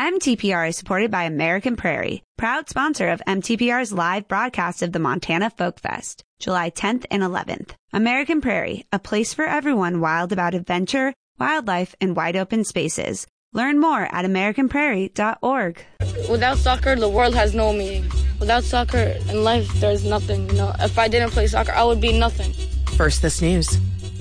MTPR is supported by American Prairie, proud sponsor of MTPR's live broadcast of the Montana Folk Fest, July 10th and 11th. American Prairie, a place for everyone wild about adventure, wildlife, and wide open spaces. Learn more at AmericanPrairie.org. Without soccer, the world has no meaning. Without soccer in life, there's nothing. If I didn't play soccer, I would be nothing. First This News.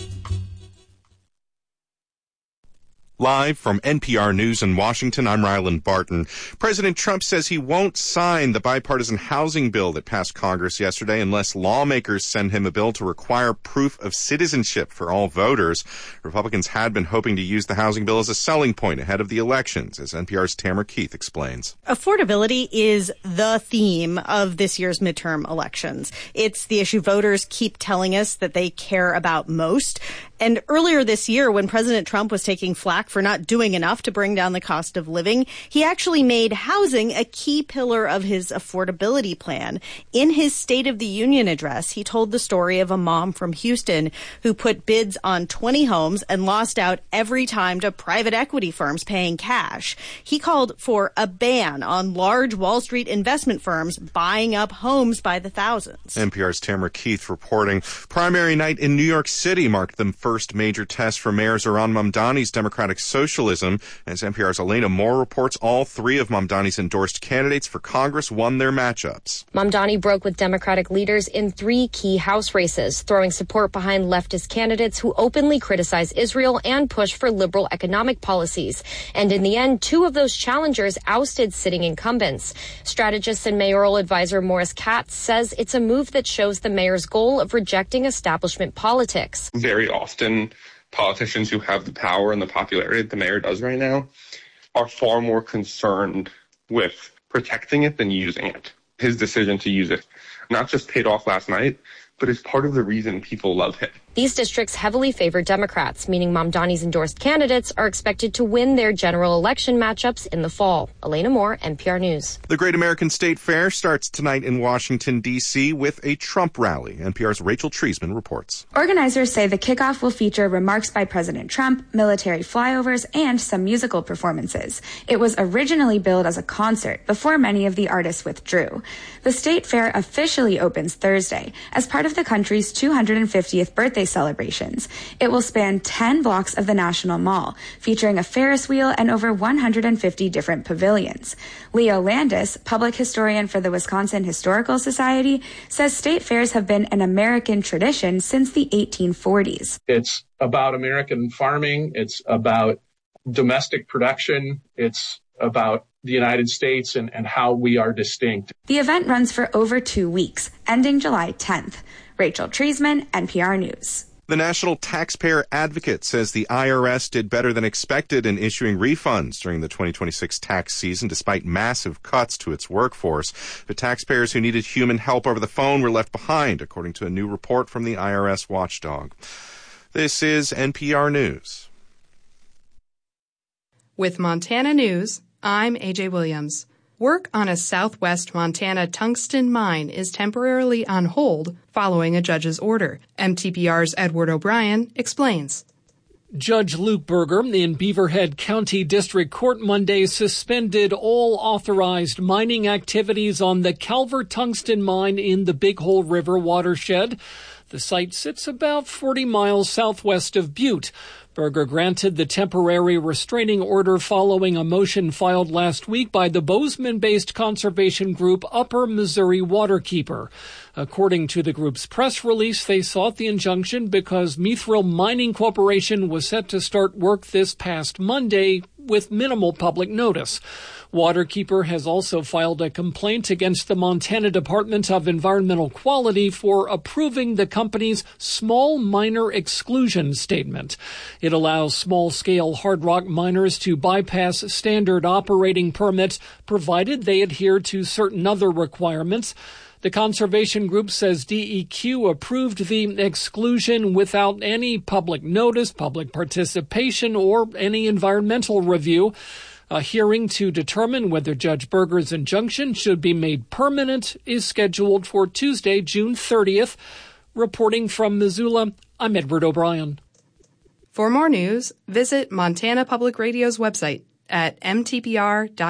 Live from NPR News in Washington, I'm Ryland Barton. President Trump says he won't sign the bipartisan housing bill that passed Congress yesterday unless lawmakers send him a bill to require proof of citizenship for all voters. Republicans had been hoping to use the housing bill as a selling point ahead of the elections, as NPR's Tamara Keith explains. Affordability is the theme of this year's midterm elections. It's the issue voters keep telling us that they care about most. And earlier this year, when President Trump was taking flack for not doing enough to bring down the cost of living, he actually made housing a key pillar of his affordability plan. In his State of the Union address, he told the story of a mom from Houston who put bids on 20 homes and lost out every time to private equity firms paying cash. He called for a ban on large Wall Street investment firms buying up homes by the thousands. NPR's Tamara Keith reporting. Primary night in New York City marked the first major test for Mayor Zohran Mamdani's Democratic Socialism. As NPR's Elena Moore reports, all three of Mamdani's endorsed candidates for Congress won their matchups. Mamdani broke with Democratic leaders in 3 key House races, throwing support behind leftist candidates who openly criticize Israel and push for liberal economic policies. And in the end, 2 of those challengers ousted sitting incumbents. Strategist and mayoral advisor Morris Katz says it's a move that shows the mayor's goal of rejecting establishment politics. Very often, politicians who have the power and the popularity that the mayor does right now are far more concerned with protecting it than using it. His decision to use it not just paid off last night, but is part of the reason people love him. These districts heavily favor Democrats, meaning Mamdani's endorsed candidates are expected to win their general election matchups in the fall. Elena Moore, NPR News. The Great American State Fair starts tonight in Washington, D.C. with a Trump rally. NPR's Rachel Treisman reports. Organizers say the kickoff will feature remarks by President Trump, military flyovers, and some musical performances. It was originally billed as a concert before many of the artists withdrew. The State Fair officially opens Thursday as part of the country's 250th birthday celebrations. It will span 10 blocks of the National Mall, featuring a Ferris wheel and over 150 different pavilions. Leo Landis, public historian for the Wisconsin Historical Society, says state fairs have been an American tradition since the 1840s. It's about American farming. It's about domestic production. It's about the United States and how we are distinct. The event runs for over 2 weeks, ending July 10th. Rachel Treisman, NPR News. The National Taxpayer Advocate says the IRS did better than expected in issuing refunds during the 2026 tax season, despite massive cuts to its workforce. The taxpayers who needed human help over the phone were left behind, according to a new report from the IRS watchdog. This is NPR News. With Montana News, I'm AJ Williams. Work on a southwest Montana tungsten mine is temporarily on hold following a judge's order. MTPR's Edward O'Brien explains. Judge Luke Berger in Beaverhead County District Court Monday suspended all authorized mining activities on the Calvert Tungsten Mine in the Big Hole River watershed. The site sits about 40 miles southwest of Butte. Berger granted the temporary restraining order following a motion filed last week by the Bozeman-based conservation group Upper Missouri Waterkeeper. According to the group's press release, they sought the injunction because Mithril Mining Corporation was set to start work this past Monday with minimal public notice. Waterkeeper has also filed a complaint against the Montana Department of Environmental Quality for approving the company's small miner exclusion statement. It allows small-scale hard rock miners to bypass standard operating permits, provided they adhere to certain other requirements. The conservation group says DEQ approved the exclusion without any public notice, public participation, or any environmental review. A hearing to determine whether Judge Berger's injunction should be made permanent is scheduled for Tuesday, June 30th. Reporting from Missoula, I'm Edward O'Brien. For more news, visit Montana Public Radio's website at mtpr.org.